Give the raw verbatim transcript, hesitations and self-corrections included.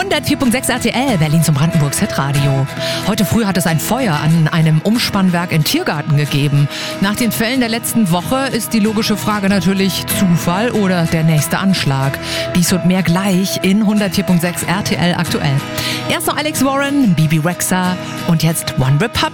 hundertvier Komma sechs R T L, Berlin zum Brandenburgs Hitradio. Heute früh hat es ein Feuer an einem Umspannwerk in Tiergarten gegeben. Nach den Fällen der letzten Woche ist die logische Frage natürlich Zufall oder der nächste Anschlag. Dies und mehr gleich in hundertvier Komma sechs R T L aktuell. Erst noch Alex Warren, Bibi Rexha und jetzt One Republic.